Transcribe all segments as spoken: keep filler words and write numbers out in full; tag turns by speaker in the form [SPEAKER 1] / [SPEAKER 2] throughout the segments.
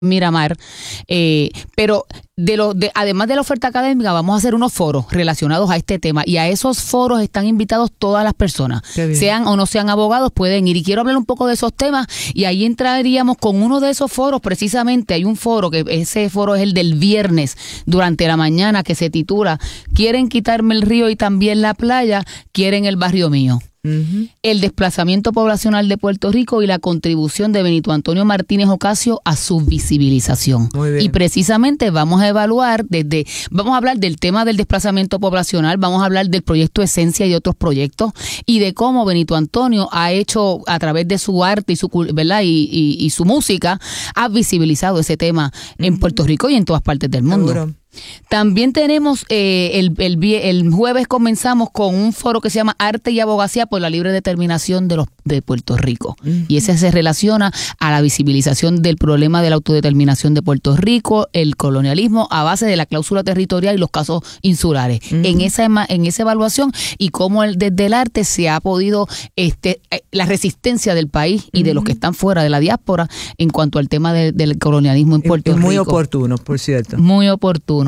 [SPEAKER 1] Miramar, eh, pero de lo, de, además de la oferta académica vamos a hacer unos foros relacionados a este tema y a esos foros están invitados todas las personas, sean o no sean abogados, pueden ir y quiero hablar un poco de esos temas y ahí entraríamos con uno de esos foros. Precisamente hay un foro, que ese foro es el del viernes durante la mañana, que se titula ¿Quieren quitarme el río y también la playa? ¿Quieren el barrio mío? Uh-huh. El desplazamiento poblacional de Puerto Rico y la contribución de Benito Antonio Martínez Ocasio a su visibilización. Y precisamente vamos a evaluar desde, vamos a hablar del tema del desplazamiento poblacional, vamos a hablar del proyecto Esencia y otros proyectos y de cómo Benito Antonio ha hecho a través de su arte y su, ¿verdad? Y, y, y su música ha visibilizado ese tema uh-huh. en Puerto Rico y en todas partes del mundo. Seguro. También tenemos eh, el, el, el jueves comenzamos con un foro que se llama Arte y Abogacía por la Libre Determinación de los de Puerto Rico. Uh-huh. Y ese se relaciona a la visibilización del problema de la autodeterminación de Puerto Rico, el colonialismo a base de la cláusula territorial y los casos insulares. Uh-huh. En esa en esa evaluación y cómo el, desde el arte se ha podido este la resistencia del país y uh-huh. de los que están fuera de la diáspora en cuanto al tema de, del colonialismo en Puerto
[SPEAKER 2] es, es
[SPEAKER 1] Rico.
[SPEAKER 2] Muy oportuno, por cierto.
[SPEAKER 1] Muy oportuno.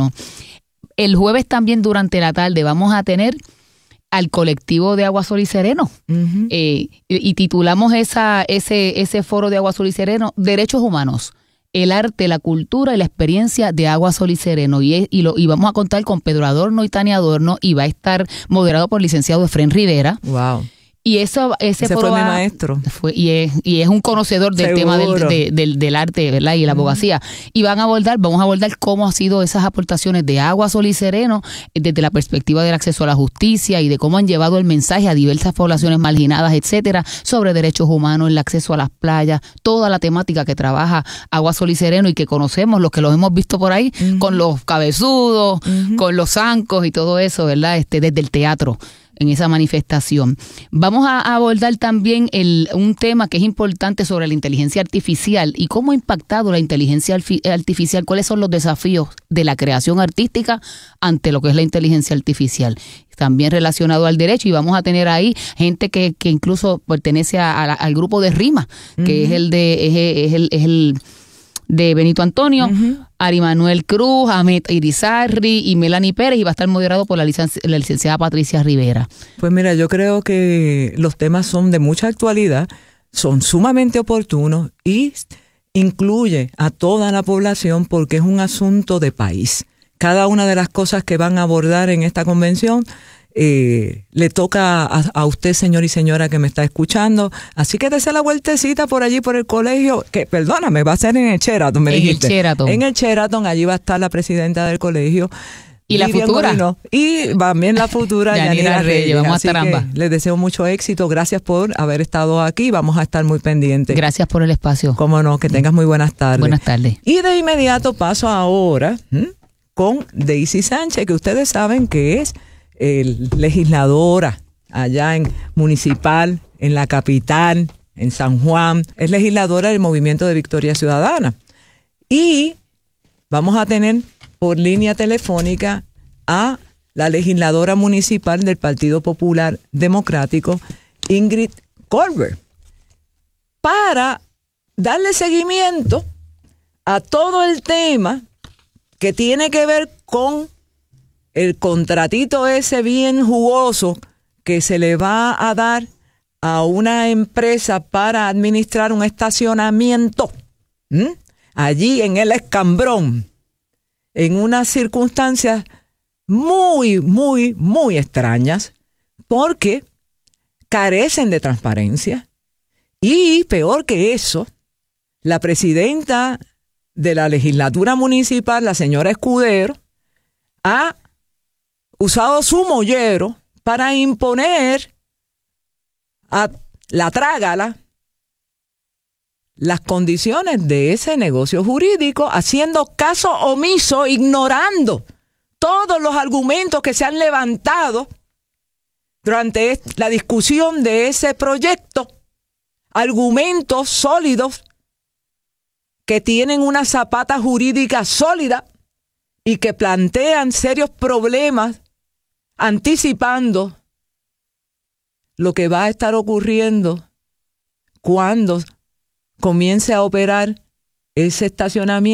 [SPEAKER 1] El jueves también durante la tarde vamos a tener al colectivo de Agua Sol y Sereno uh-huh. eh, y, y titulamos esa ese ese foro de Agua Sol y Sereno Derechos Humanos, el arte, la cultura y la experiencia de Agua Sol y Sereno y, es, y, lo, y vamos a contar con Pedro Adorno y Tania Adorno y va a estar moderado por el licenciado Efrén Rivera.
[SPEAKER 2] Wow.
[SPEAKER 1] Y eso, ese,
[SPEAKER 2] ese
[SPEAKER 1] foro
[SPEAKER 2] fue
[SPEAKER 1] va,
[SPEAKER 2] mi maestro.
[SPEAKER 1] Fue, y, es, y es un conocedor del Seguro. tema del, de, del, del arte, ¿verdad? Y la abogacía. Uh-huh. Y van a abordar, vamos a abordar cómo han sido esas aportaciones de Agua, Sol y Sereno desde la perspectiva del acceso a la justicia y de cómo han llevado el mensaje a diversas poblaciones marginadas, etcétera, sobre derechos humanos, el acceso a las playas, toda la temática que trabaja Agua, Sol y Sereno y que conocemos, los que los hemos visto por ahí, uh-huh. con los cabezudos, uh-huh. con los zancos y todo eso, ¿verdad? Este, desde el teatro. En esa manifestación. Vamos a abordar también el, un tema que es importante sobre la inteligencia artificial y cómo ha impactado la inteligencia artificial, cuáles son los desafíos de la creación artística ante lo que es la inteligencia artificial. También relacionado al derecho y vamos a tener ahí gente que, que incluso pertenece a, a, al grupo de Rima, uh-huh. que es el de es, es el, es el de Benito Antonio, uh-huh. Ari Manuel Cruz, Ahmed Irizarry y Melanie Pérez y va a estar moderado por la, licenci- la licenciada Patricia Rivera.
[SPEAKER 2] Pues mira, yo creo que los temas son de mucha actualidad, son sumamente oportunos y incluye a toda la población porque es un asunto de país. Cada una de las cosas que van a abordar en esta convención Eh, le toca a, a usted, señor y señora que me está escuchando, así que dése la vueltecita por allí por el colegio, que perdóname, va a ser en el Sheraton, me
[SPEAKER 1] en
[SPEAKER 2] dijiste.
[SPEAKER 1] el Sheraton.
[SPEAKER 2] En el Sheraton, allí va a estar la presidenta del colegio.
[SPEAKER 1] Y la
[SPEAKER 2] Vivian
[SPEAKER 1] futura.
[SPEAKER 2] Gorino, y también la futura
[SPEAKER 1] Yanira Reyes. Reyes. Vamos a estar ambas.
[SPEAKER 2] Les deseo mucho éxito. Gracias por haber estado aquí. Vamos a estar muy pendientes.
[SPEAKER 1] Gracias por el espacio.
[SPEAKER 2] Cómo no, que tengas muy buenas tardes.
[SPEAKER 1] Buenas tardes.
[SPEAKER 2] Y de inmediato paso ahora ¿hmm? con Daisy Sánchez, que ustedes saben que es el legisladora allá en municipal, en la capital, en San Juan. Es legisladora del Movimiento de Victoria Ciudadana. Y vamos a tener por línea telefónica a la legisladora municipal del Partido Popular Democrático, Ingrid Colbert, para darle seguimiento a todo el tema que tiene que ver con el contratito ese bien jugoso que se le va a dar a una empresa para administrar un estacionamiento ¿Mm? allí en el Escambrón, en unas circunstancias muy, muy, muy extrañas, porque carecen de transparencia. Y peor que eso, la presidenta de la legislatura municipal, la señora Escudero, ha usado su mollero para imponer a la trágala las condiciones de ese negocio jurídico, haciendo caso omiso, ignorando todos los argumentos que se han levantado durante la discusión de ese proyecto, argumentos sólidos que tienen una zapata jurídica sólida y que plantean serios problemas, anticipando lo que va a estar ocurriendo cuando comience a operar ese estacionamiento